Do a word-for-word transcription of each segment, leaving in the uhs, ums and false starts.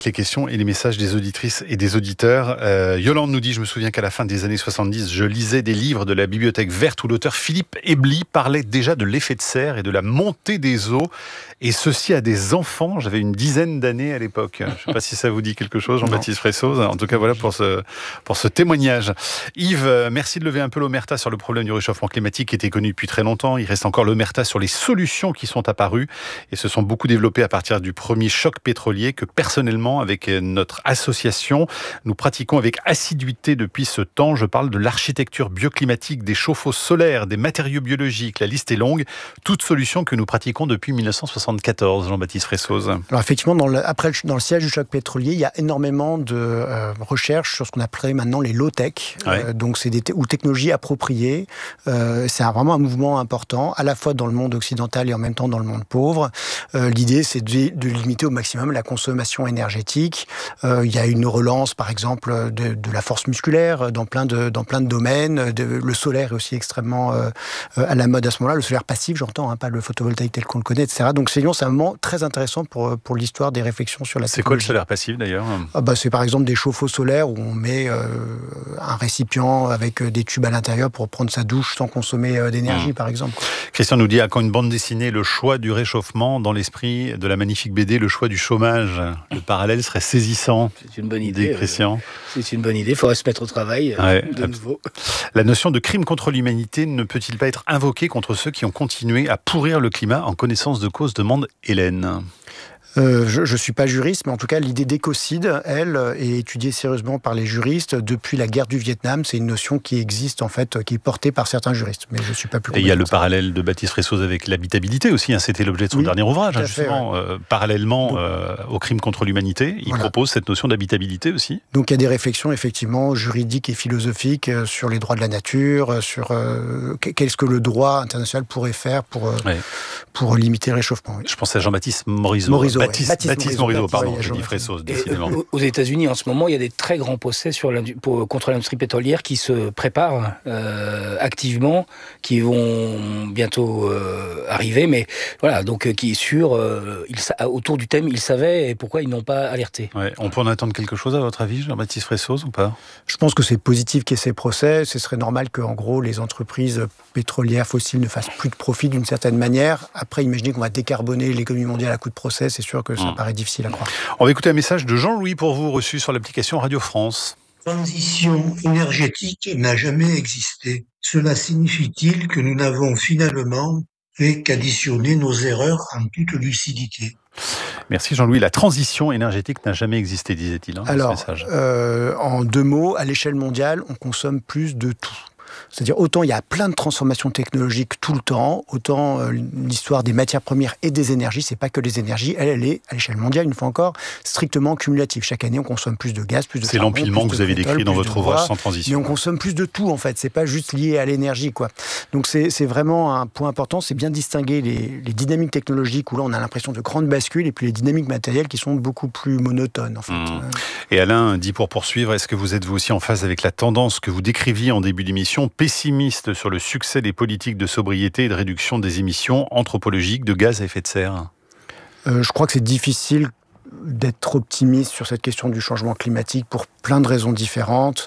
Les questions et les messages des auditrices et des auditeurs. Euh, Yolande nous dit, je me souviens qu'à la fin des années soixante-dix, je lisais des livres de la Bibliothèque verte où l'auteur Philippe Ebli parlait déjà de l'effet de serre et de la montée des eaux, et ceci à des enfants. J'avais une dizaine d'années à l'époque. Je ne sais pas si ça vous dit quelque chose, Jean-Baptiste Fressoz. En tout cas, voilà pour ce, pour ce témoignage. Yves, merci de lever un peu l'omerta sur le problème du réchauffement climatique qui était connu depuis très longtemps. Il reste encore l'omerta sur les solutions qui sont apparues et se sont beaucoup développées à partir du premier choc pétrolier que personnellement, avec notre association, nous pratiquons avec assiduité depuis ce temps. Je parle de l'architecture bioclimatique, des chauffe-eau solaires, des matériaux biologiques. La liste est longue. Toutes solutions que nous pratiquons depuis mille neuf cent soixante-quatorze, Jean-Baptiste Fressoz. Alors effectivement, dans le, après dans le siège du choc pétrolier, il y a énormément de euh, recherches sur ce qu'on appelle maintenant les low-tech. Ouais. Euh, donc c'est des te- ou technologies appropriées. Euh, c'est un, vraiment un mouvement important, à la fois dans le monde occidental et en même temps dans le monde pauvre. Euh, l'idée, c'est de, de limiter au maximum la consommation énergétique. Euh, il y a une relance, par exemple, de, de la force musculaire dans plein de, dans plein de domaines. De, le solaire est aussi extrêmement euh, à la mode à ce moment-là. Le solaire passif, j'entends, hein, pas le photovoltaïque tel qu'on le connaît, et cetera. Donc c'est, c'est un moment très intéressant pour, pour l'histoire des réflexions sur la C'est quoi le solaire passif, d'ailleurs ? ah bah, C'est par exemple des chauffe-eau solaires où on met euh, un récipient avec des tubes à l'intérieur pour prendre sa douche sans consommer euh, d'énergie, mmh. par exemple. Christian nous dit, à quand une bande dessinée, le choix du réchauffement dans l'esprit de la magnifique B D, le choix du chômage. Le parallèle serait saisissant. C'est une bonne idée, Christian. Euh, c'est une bonne idée. Il faudrait se mettre au travail euh, ouais, de nouveau. La notion de crime contre l'humanité ne peut-il pas être invoquée contre ceux qui ont continué à pourrir le climat en connaissance de cause, demande Hélène. Euh, je ne suis pas juriste, mais en tout cas, l'idée d'écocide, elle, est étudiée sérieusement par les juristes depuis la guerre du Vietnam. C'est une notion qui existe, en fait, qui est portée par certains juristes. Mais je ne suis pas plus. Et il y a le parallèle de Baptiste Fressoz avec l'habitabilité aussi. Hein, c'était l'objet de son oui, dernier ouvrage, hein, justement. Fait, ouais. euh, parallèlement euh, au crime contre l'humanité, il voilà. propose cette notion d'habitabilité aussi. Donc il y a des réflexions, effectivement, juridiques et philosophiques euh, sur les droits de la nature, sur euh, qu'est-ce que le droit international pourrait faire pour, euh, ouais. pour limiter le réchauffement. Oui. Je pense à Jean-Baptiste Morizot. Morizot. Baptiste, Baptiste, Baptiste Morizot, pardon, ouais, je dis Fressoz, décidément. Et, aux États-Unis, en ce moment, il y a des très grands procès sur pour, contre l'industrie pétrolière qui se préparent euh, activement, qui vont bientôt euh, arriver, mais voilà, donc euh, qui est sûr, euh, il, autour du thème, ils savaient et pourquoi ils n'ont pas alerté. Ouais, on peut en attendre quelque chose à votre avis, Jean-Baptiste Fressoz, ou pas ? Je pense que c'est positif qu'il y ait ces procès. Ce serait normal qu'en gros, les entreprises pétrolières fossiles ne fassent plus de profit d'une certaine manière. Après, imaginez qu'on va décarboner l'économie mondiale à coup de procès, c'est sûr que ça mmh. paraît difficile à croire. On va écouter un message de Jean-Louis pour vous, reçu sur l'application Radio France. Transition énergétique n'a jamais existé. Cela signifie-t-il que nous n'avons finalement fait qu'additionner nos erreurs en toute lucidité ? Merci Jean-Louis. La transition énergétique n'a jamais existé, disait-il. Hein, Alors, dans ce message. Euh, en deux mots, à l'échelle mondiale, on consomme plus de tout. C'est-à-dire, autant il y a plein de transformations technologiques tout le temps, autant euh, l'histoire des matières premières et des énergies, c'est pas que les énergies, elle, elle est, à l'échelle mondiale, une fois encore, strictement cumulative. Chaque année, on consomme plus de gaz, plus de C'est charbon, l'empilement plus que de vous avez pétrole, décrit dans votre ouvrage Sans transition. Mais on consomme plus de tout, en fait. C'est pas juste lié à l'énergie, quoi. Donc, c'est, c'est vraiment un point important. C'est bien distinguer les, les dynamiques technologiques où là, on a l'impression de grandes bascules et puis les dynamiques matérielles qui sont beaucoup plus monotones, en fait. Mmh. Et Alain dit, pour poursuivre, est-ce que vous êtes vous aussi en phase avec la tendance que vous décriviez en début d'émission, pessimiste sur le succès des politiques de sobriété et de réduction des émissions anthropologiques de gaz à effet de serre ? euh, Je crois que c'est difficile d'être optimiste sur cette question du changement climatique pour plein de raisons différentes.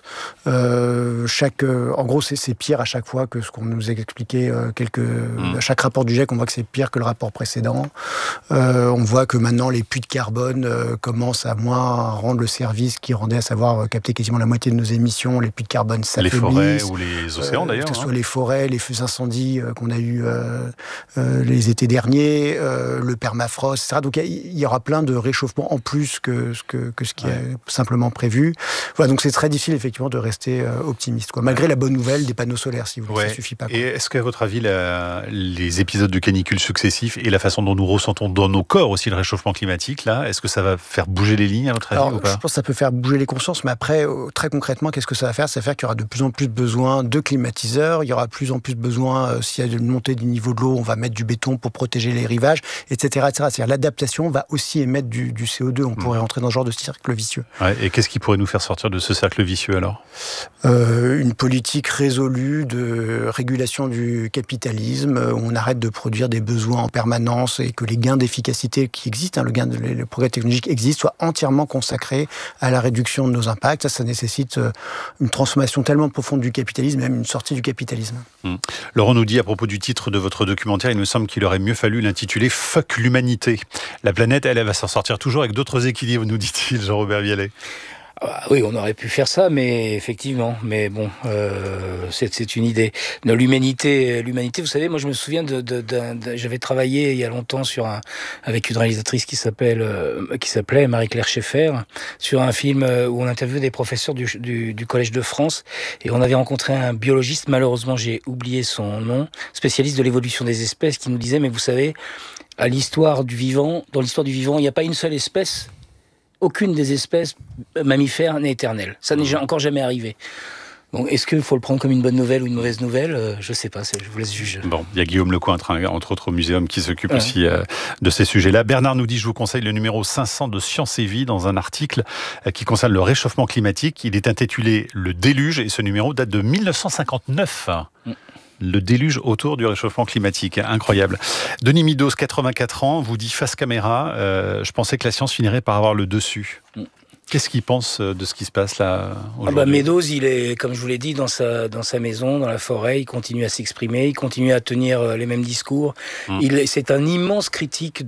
Euh, chaque, euh, en gros, c'est, c'est pire à chaque fois que ce qu'on nous a expliqué. Euh, quelques, mmh. À chaque rapport du G I E C, on voit que c'est pire que le rapport précédent. Euh, on voit que maintenant, les puits de carbone euh, commencent à moins rendre le service qu'ils rendaient, à savoir euh, capter quasiment la moitié de nos émissions. Les puits de carbone s'affaiblissent. Les forêts ou les océans, euh, d'ailleurs. Que ce hein. soit les forêts, les feux incendies euh, qu'on a eus euh, euh, les étés derniers, euh, le permafrost, et cetera. Donc, il y aura plein de réchauffements en plus que, que, que ce qui ouais. est simplement prévu. Voilà, donc c'est très difficile effectivement de rester euh, optimiste, quoi. Malgré la bonne nouvelle des panneaux solaires, si vous voulez, ouais. ça suffit pas. Quoi. Et est-ce qu'à votre avis, la, les épisodes de canicule successifs et la façon dont nous ressentons dans nos corps aussi le réchauffement climatique, là, est-ce que ça va faire bouger les lignes à votre avis Alors, ou pas ? Je pense que ça peut faire bouger les consciences, mais après, euh, très concrètement, qu'est-ce que ça va faire ? Ça va faire qu'il y aura de plus en plus besoin de climatiseurs, il y aura de plus en plus besoin, euh, s'il y a une montée du niveau de l'eau, on va mettre du béton pour protéger les rivages, et cetera, et cetera. C'est-à-dire l'adaptation va aussi émettre du, du du C O deux. On mmh. pourrait rentrer dans ce genre de cercle vicieux. Ouais, et qu'est-ce qui pourrait nous faire sortir de ce cercle vicieux alors ? euh, Une politique résolue de régulation du capitalisme, où on arrête de produire des besoins en permanence et que les gains d'efficacité qui existent, hein, le gain de le progrès technologique existe, soient entièrement consacrés à la réduction de nos impacts. Ça, ça nécessite une transformation tellement profonde du capitalisme, même une sortie du capitalisme. Mmh. Laurent nous dit à propos du titre de votre documentaire, il me semble qu'il aurait mieux fallu l'intituler « Fuck l'humanité ». La planète, elle, elle va s'en sortir toujours avec d'autres équilibres, nous dit-il, Jean-Robert Vialet. Ah oui, on aurait pu faire ça, mais effectivement, mais bon, euh, c'est, c'est une idée. Non, l'humanité, l'humanité, vous savez, moi je me souviens de, de, de, de j'avais travaillé il y a longtemps sur un, avec une réalisatrice qui s'appelle, euh, qui s'appelait Marie-Claire Schaeffer, sur un film où on interviewait des professeurs du, du, du Collège de France, et on avait rencontré un biologiste, malheureusement j'ai oublié son nom, spécialiste de l'évolution des espèces, qui nous disait, mais vous savez, à l'histoire du vivant, dans l'histoire du vivant, il n'y a pas une seule espèce. Aucune des espèces mammifères n'est éternelle. Ça n'est encore jamais arrivé. Bon, est-ce qu'il faut le prendre comme une bonne nouvelle ou une mauvaise nouvelle ? euh, Je ne sais pas, je vous laisse juger. Bon, il y a Guillaume Lecointre, entre autres au Muséum, qui s'occupe ouais. aussi euh, de ces sujets-là. Bernard nous dit, je vous conseille le numéro cinq cents de Science et Vie dans un article euh, qui concerne le réchauffement climatique. Il est intitulé « Le déluge » et ce numéro date de mille neuf cent cinquante-neuf. Mm. Le déluge autour du réchauffement climatique, incroyable. Denis Midos, quatre-vingt-quatre ans, vous dit face caméra, euh, je pensais que la science finirait par avoir le dessus. Mm. Qu'est-ce qu'il pense de ce qui se passe là aujourd'hui ? Ah bah Meadows, il est, comme je vous l'ai dit, dans sa, dans sa maison, dans la forêt, il continue à s'exprimer, il continue à tenir les mêmes discours. Mmh. Il, c'est un immense critique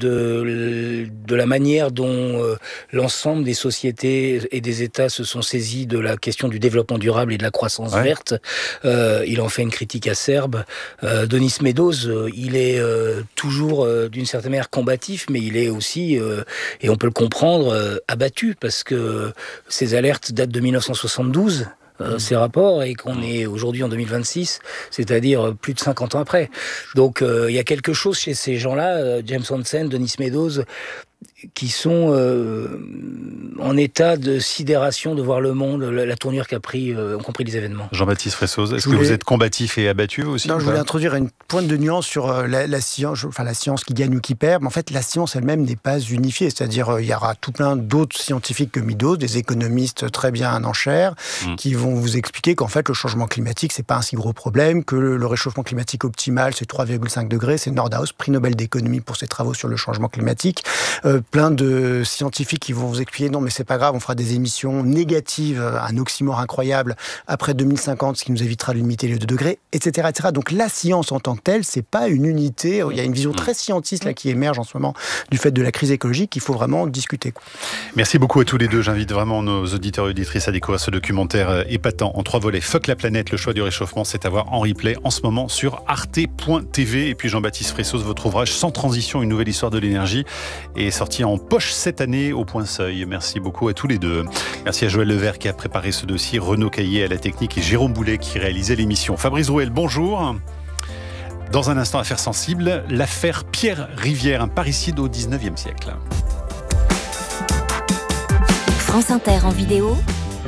de, de la manière dont euh, l'ensemble des sociétés et des États se sont saisis de la question du développement durable et de la croissance ouais. verte. Euh, il en fait une critique acerbe. Euh, Denis Meadows, euh, il est euh, toujours euh, d'une certaine manière combatif, mais il est aussi, euh, et on peut le comprendre, euh, abattu, parce que ces alertes datent de mille neuf cent soixante-douze, euh, mmh. ces rapports, et qu'on est aujourd'hui en deux mille vingt-six, c'est-à-dire plus de cinquante ans après. Donc il euh, y a quelque chose chez ces gens-là, euh, James Hansen, Denis Meadows, qui sont euh, en état de sidération de voir le monde, la, la tournure qu'a pris, euh, ont compris les événements. Jean-Baptiste Fressoz, est-ce voulais... que vous êtes combatif et abattu aussi ? Non, je voulais introduire une pointe de nuance sur euh, la, la science, enfin la science qui gagne ou qui perd. Mais en fait, la science elle-même n'est pas unifiée. C'est-à-dire, euh, il y aura tout plein d'autres scientifiques que Meadows, des économistes très bien en chair, mmh. qui vont vous expliquer qu'en fait, le changement climatique, c'est pas un si gros problème, que le, le réchauffement climatique optimal, c'est trois virgule cinq degrés. C'est Nordhaus, prix Nobel d'économie pour ses travaux sur le changement climatique. Euh, plein de scientifiques qui vont vous expliquer non mais c'est pas grave, on fera des émissions négatives, un oxymore incroyable après deux mille cinquante, ce qui nous évitera de limiter les deux degrés, et cetera, et cetera. Donc la science en tant que telle, c'est pas une unité. Il y a une vision très scientiste là qui émerge en ce moment du fait de la crise écologique qu'il faut vraiment discuter. Merci beaucoup à tous les deux. J'invite vraiment nos auditeurs et auditrices à découvrir ce documentaire épatant en trois volets. Fuck la planète, le choix du réchauffement, c'est à voir en replay en ce moment sur arte point t v. Et puis Jean-Baptiste Fressoz, votre ouvrage Sans transition, une nouvelle histoire de l'énergie est sorti en poche cette année au Point Seuil. Merci beaucoup à tous les deux. Merci à Joël Levert qui a préparé ce dossier, Renaud Caillé à la technique et Jérôme Boulet qui réalisait l'émission. Fabrice Rouel, bonjour. Dans un instant, affaire sensible, l'affaire Pierre Rivière, un parricide au dix-neuvième siècle. France Inter en vidéo.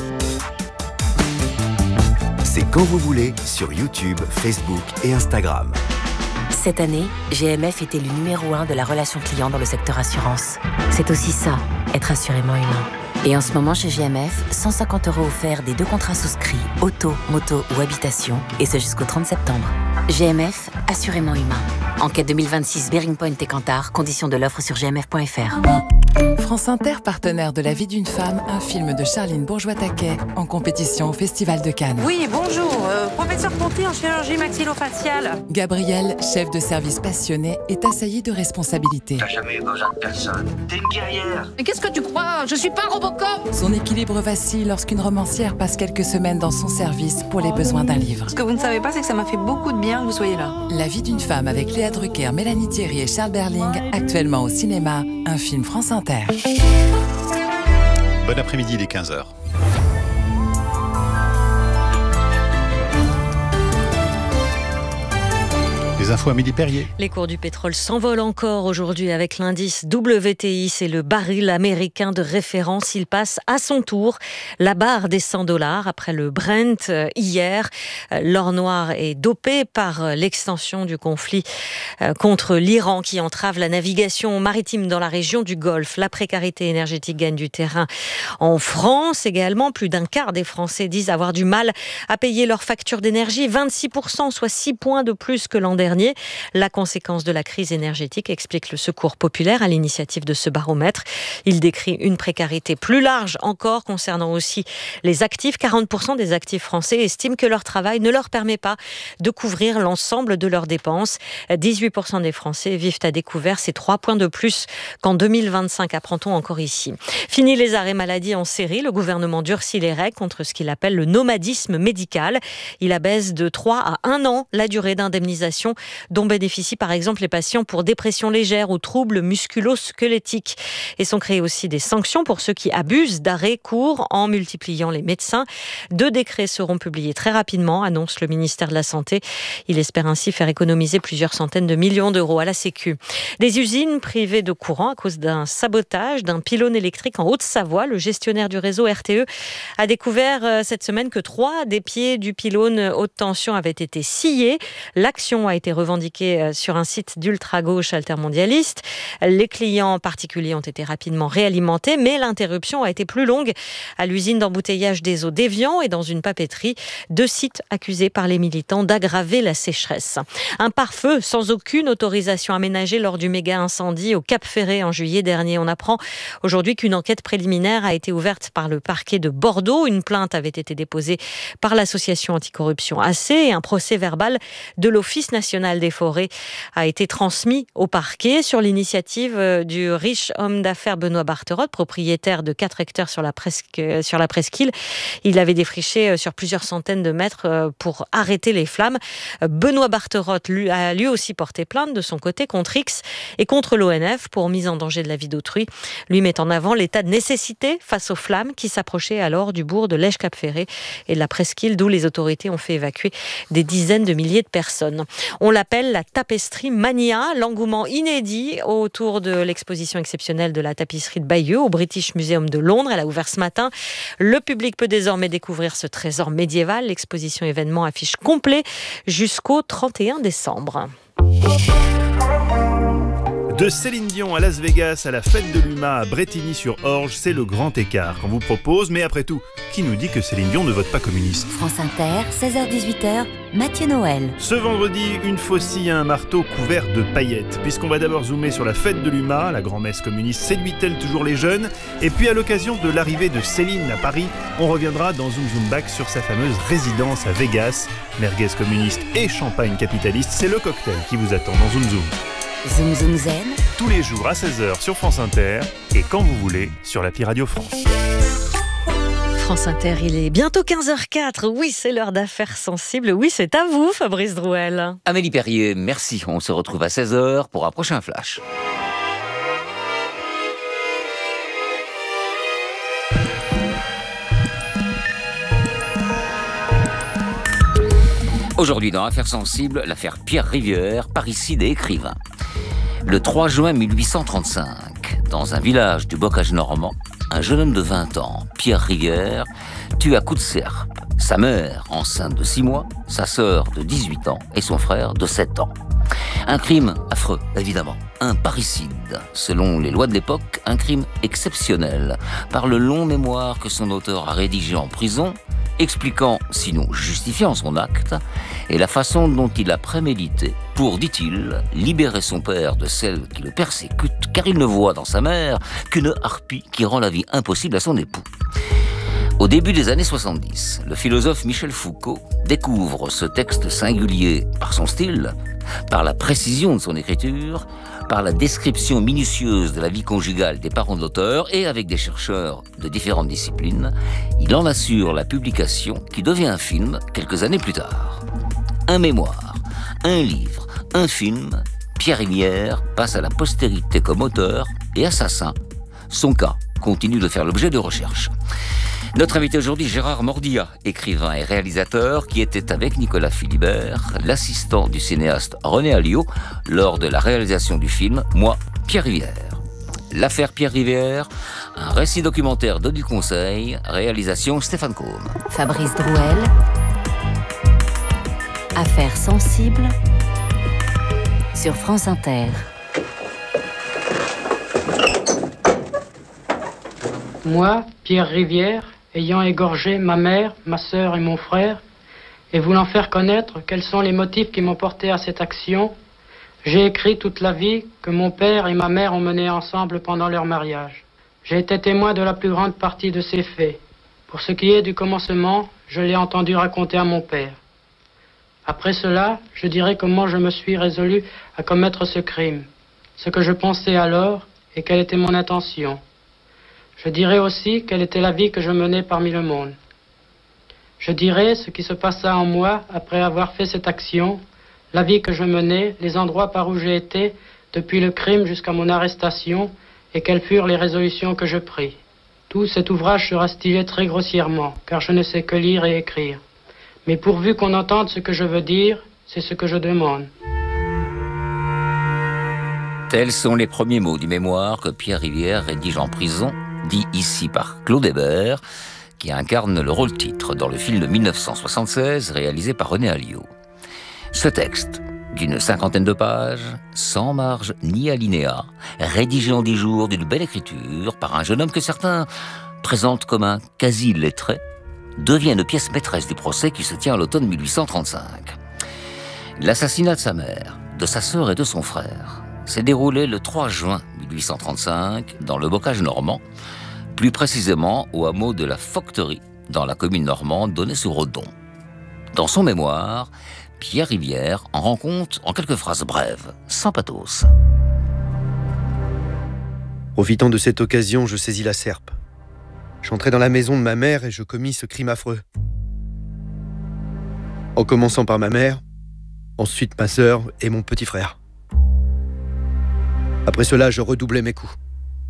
C'est quand vous voulez sur YouTube, Facebook et Instagram. Cette année, G M F est élu numéro un de la relation client dans le secteur assurance. C'est aussi ça, être assurément humain. Et en ce moment, chez G M F, cent cinquante euros offerts des deux contrats souscrits, auto, moto ou habitation, et ce jusqu'au trente septembre. G M F, assurément humain. Enquête deux mille vingt-six, Bearing Point et Kantar, conditions de l'offre sur g m f point f r. France Inter, partenaire de La vie d'une femme, un film de Charline Bourgeois-Taquet, en compétition au Festival de Cannes. Oui, bonjour, euh, professeur Ponty en chirurgie maxillofaciale. Gabrielle, chef de service passionné, est assaillie de responsabilités. T'as jamais eu besoin de personne, t'es une guerrière. Mais qu'est-ce que tu crois ? Je suis pas Robocop. Son équilibre vacille lorsqu'une romancière passe quelques semaines dans son service pour les besoins d'un livre. Ce que vous ne savez pas, c'est que ça m'a fait beaucoup de bien que vous soyez là. La vie d'une femme avec Léa Drucker, Mélanie Thierry et Charles Berling, actuellement au cinéma, un film France Inter. Bon après-midi, il est quinze heures. Les Les infos à Amélie Perrier. Les cours du pétrole s'envolent encore aujourd'hui avec l'indice W T I. C'est le baril américain de référence. Il passe à son tour la barre des cent dollars après le Brent hier. L'or noir est dopé par l'extension du conflit contre l'Iran qui entrave la navigation maritime dans la région du Golfe. La précarité énergétique gagne du terrain en France également. Plus d'un quart des Français disent avoir du mal à payer leurs factures d'énergie. vingt-six pour cent, soit six points de plus que l'an dernier. La conséquence de la crise énergétique, explique le Secours populaire à l'initiative de ce baromètre. Il décrit une précarité plus large encore concernant aussi les actifs. quarante pour cent des actifs français estiment que leur travail ne leur permet pas de couvrir l'ensemble de leurs dépenses. dix-huit pour cent des Français vivent à découvert. C'est trois points de plus qu'en deux mille vingt-cinq, apprend-on encore ici. Fini les arrêts maladie en série. Le gouvernement durcit les règles contre ce qu'il appelle le nomadisme médical. Il abaisse de trois à un an la durée d'indemnisation dont bénéficient par exemple les patients pour dépression légère ou troubles musculo-squelettiques. Et sont créées aussi des sanctions pour ceux qui abusent d'arrêts courts en multipliant les médecins. Deux décrets seront publiés très rapidement, annonce le ministère de la Santé. Il espère ainsi faire économiser plusieurs centaines de millions d'euros à la Sécu. Des usines privées de courant à cause d'un sabotage d'un pylône électrique en Haute-Savoie. Le gestionnaire du réseau R T E a découvert cette semaine que trois des pieds du pylône haute tension avaient été sciés. L'action a été revendiquée sur un site d'ultra-gauche altermondialiste. Les clients particuliers ont été rapidement réalimentés, mais l'interruption a été plus longue à l'usine d'embouteillage des eaux d'Évian et dans une papeterie. Deux sites accusés par les militants d'aggraver la sécheresse. Un pare-feu sans aucune autorisation aménagée lors du méga incendie au Cap Ferret en juillet dernier. On apprend aujourd'hui qu'une enquête préliminaire a été ouverte par le parquet de Bordeaux. Une plainte avait été déposée par l'association anticorruption A C et un procès verbal de l'Office national des forêts a été transmis au parquet sur l'initiative du riche homme d'affaires Benoît Barterotte, propriétaire de quatre hectares sur la, presque, sur la presqu'île. Il avait défriché sur plusieurs centaines de mètres pour arrêter les flammes. Benoît Barterotte lui, a lui aussi porté plainte de son côté contre X et contre l'O N F pour mise en danger de la vie d'autrui. Lui met en avant l'état de nécessité face aux flammes qui s'approchaient alors du bourg de Lège-Cap-Ferret et de la presqu'île d'où les autorités ont fait évacuer des dizaines de milliers de personnes. On l'appelle la tapisserie mania, l'engouement inédit autour de l'exposition exceptionnelle de la tapisserie de Bayeux au British Museum de Londres. Elle a ouvert ce matin. Le public peut désormais découvrir ce trésor médiéval. L'exposition événement affiche complet jusqu'au trente et un décembre. De Céline Dion à Las Vegas, à la fête de l'U M A à Brétigny-sur-Orge, c'est le grand écart qu'on vous propose. Mais après tout, qui nous dit que Céline Dion ne vote pas communiste ? France Inter, seize heures dix-huit heures, Mathieu Noël. Ce vendredi, une faucille à un marteau couvert de paillettes. Puisqu'on va d'abord zoomer sur la fête de l'U M A, la grand-messe communiste séduit-elle toujours les jeunes ? Et puis à l'occasion de l'arrivée de Céline à Paris, on reviendra dans Zoom Zoom Back sur sa fameuse résidence à Vegas. Merguez communiste et champagne capitaliste, c'est le cocktail qui vous attend dans Zoom Zoom. Zoom Zoom Zen. Tous les jours à seize heures sur France Inter et quand vous voulez sur l'appli Radio France. France Inter, il est bientôt quinze heures quatre. Oui, c'est l'heure d'affaires sensibles. Oui, c'est à vous, Fabrice Drouel. Amélie Perrier, merci. On se retrouve à seize heures pour un prochain flash. Aujourd'hui, dans Affaires sensibles, l'affaire Pierre Rivière, parricide et écrivain. Le trois juin mille huit cent trente-cinq, dans un village du bocage normand, un jeune homme de vingt ans, Pierre Rivière, tue à coups de serpe sa mère, enceinte de six mois, sa sœur de dix-huit ans et son frère de sept ans. Un crime affreux, évidemment. Un parricide. Selon les lois de l'époque, un crime exceptionnel, par le long mémoire que son auteur a rédigé en prison, expliquant, sinon justifiant son acte, et la façon dont il a prémédité pour, dit-il, libérer son père de celle qui le persécute, car il ne voit dans sa mère qu'une harpie qui rend la vie impossible à son époux. Au début des années soixante-dix, le philosophe Michel Foucault découvre ce texte singulier par son style, par la précision de son écriture, par la description minutieuse de la vie conjugale des parents de l'auteur et avec des chercheurs de différentes disciplines, il en assure la publication qui devient un film quelques années plus tard. Un mémoire, un livre, un film, Pierre Rivière passe à la postérité comme auteur et assassin. Son cas continue de faire l'objet de recherches. Notre invité aujourd'hui, Gérard Mordia, écrivain et réalisateur, qui était avec Nicolas Philibert, l'assistant du cinéaste René Alliot, lors de la réalisation du film « Moi, Pierre Rivière ». L'affaire Pierre Rivière, un récit documentaire d'Odile Conseil, réalisation Stéphane Combe. Fabrice Drouel. Affaire sensible sur France Inter. Moi, Pierre Rivière, ayant égorgé ma mère, ma sœur et mon frère, et voulant faire connaître quels sont les motifs qui m'ont porté à cette action, j'ai écrit toute la vie que mon père et ma mère ont menée ensemble pendant leur mariage. J'ai été témoin de la plus grande partie de ces faits. Pour ce qui est du commencement, je l'ai entendu raconter à mon père. Après cela, je dirai comment je me suis résolu à commettre ce crime, ce que je pensais alors et quelle était mon intention. Je dirai aussi quelle était la vie que je menais parmi le monde. Je dirai ce qui se passa en moi après avoir fait cette action, la vie que je menais, les endroits par où j'ai été, depuis le crime jusqu'à mon arrestation, et quelles furent les résolutions que je pris. Tout cet ouvrage sera stylé très grossièrement, car je ne sais que lire et écrire. Mais pourvu qu'on entende ce que je veux dire, c'est ce que je demande. Tels sont les premiers mots du mémoire que Pierre Rivière rédige en prison, dit ici par Claude Hébert, qui incarne le rôle-titre dans le film de mille neuf cent soixante-seize réalisé par René Alliot. Ce texte, d'une cinquantaine de pages, sans marge ni alinéa, rédigé en dix jours d'une belle écriture par un jeune homme que certains présentent comme un quasi-lettré, devient une pièce maîtresse du procès qui se tient à l'automne mille huit cent trente-cinq. L'assassinat de sa mère, de sa sœur et de son frère s'est déroulé le trois juin mille huit cent trente-cinq dans le bocage normand, plus précisément au hameau de la Focterie, dans la commune normande d'Aunay-sur-Odon. Dans son mémoire, Pierre Rivière en rend compte en quelques phrases brèves, sans pathos. Profitant de cette occasion, je saisis la serpe. J'entrai dans la maison de ma mère et je commis ce crime affreux. En commençant par ma mère, ensuite ma sœur et mon petit frère. Après cela, je redoublais mes coups.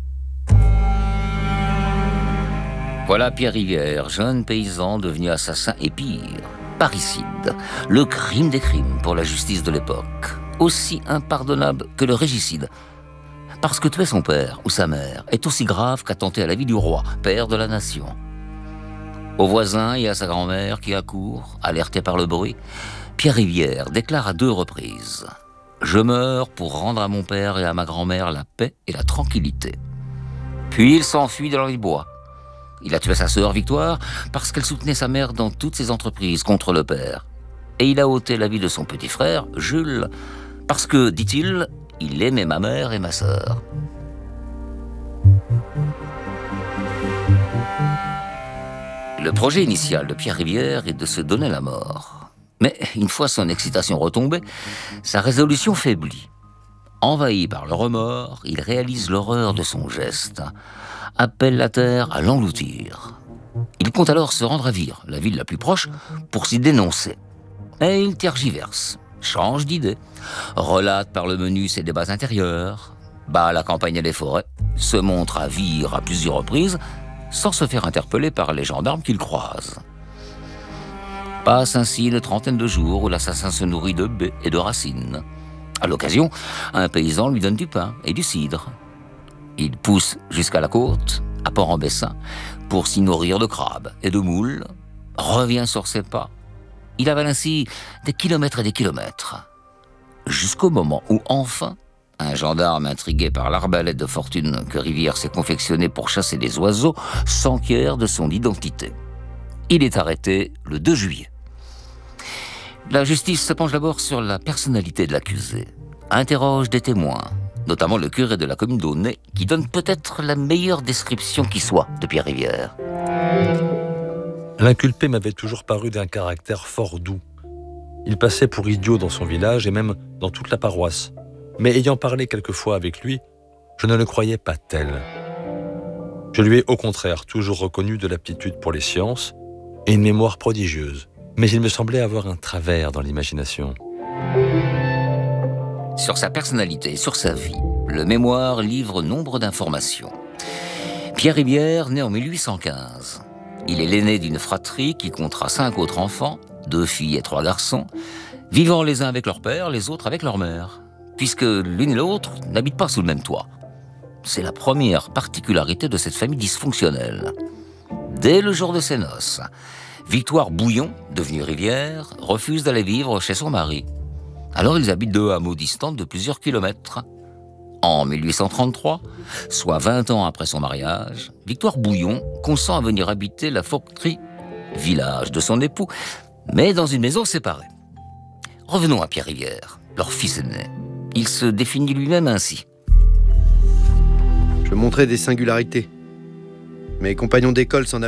Voilà Pierre Rivière, jeune paysan devenu assassin et pire, parricide, le crime des crimes pour la justice de l'époque, aussi impardonnable que le régicide. Parce que tuer son père ou sa mère est aussi grave qu'attenter à la vie du roi, père de la nation. Aux voisins et à sa grand-mère qui accourt, alertés par le bruit, Pierre Rivière déclare à deux reprises « Je meurs pour rendre à mon père et à ma grand-mère la paix et la tranquillité ». Puis il s'enfuit dans les bois. Il a tué sa sœur Victoire parce qu'elle soutenait sa mère dans toutes ses entreprises contre le père. Et il a ôté la vie de son petit frère, Jules, parce que, dit-il, il aimait ma mère et ma sœur. Le projet initial de Pierre Rivière est de se donner la mort. Mais une fois son excitation retombée, sa résolution faiblit. Envahi par le remords, il réalise l'horreur de son geste, appelle la terre à l'engloutir. Il compte alors se rendre à Vire, la ville la plus proche, pour s'y dénoncer. Et il tergiverse, change d'idée, relate par le menu ses débats intérieurs, bat la campagne et les forêts, se montre à Vire à plusieurs reprises, sans se faire interpeller par les gendarmes qu'il croise. Passe ainsi une trentaine de jours où l'assassin se nourrit de baies et de racines. À l'occasion, un paysan lui donne du pain et du cidre. Il pousse jusqu'à la côte, à Port-en-Bessin, pour s'y nourrir de crabes et de moules, revient sur ses pas. Il avale ainsi des kilomètres et des kilomètres, jusqu'au moment où, enfin, un gendarme intrigué par l'arbalète de fortune que Rivière s'est confectionnée pour chasser des oiseaux s'enquiert de son identité. Il est arrêté le deux juillet. La justice se penche d'abord sur la personnalité de l'accusé, interroge des témoins, notamment le curé de la commune d'Aunay, qui donne peut-être la meilleure description qui soit de Pierre Rivière. L'inculpé m'avait toujours paru d'un caractère fort doux. Il passait pour idiot dans son village et même dans toute la paroisse. Mais ayant parlé quelquefois avec lui, je ne le croyais pas tel. Je lui ai au contraire toujours reconnu de l'aptitude pour les sciences et une mémoire prodigieuse. Mais il me semblait avoir un travers dans l'imagination. Sur sa personnalité et sur sa vie, le mémoire livre nombre d'informations. Pierre Rivière naît en mille huit cent quinze. Il est l'aîné d'une fratrie qui comptera cinq autres enfants, deux filles et trois garçons, vivant les uns avec leur père, les autres avec leur mère, puisque l'une et l'autre n'habitent pas sous le même toit. C'est la première particularité de cette famille dysfonctionnelle. Dès le jour de ses noces, Victoire Bouillon, devenue Rivière, refuse d'aller vivre chez son mari. Alors ils habitent deux hameaux distants de plusieurs kilomètres. En mille huit cent trente-trois, soit vingt ans après son mariage, Victoire Bouillon consent à venir habiter la Fauqueterie, village de son époux, mais dans une maison séparée. Revenons à Pierre Rivière, leur fils aîné. Il se définit lui-même ainsi. Je montrais des singularités. Mes compagnons d'école s'en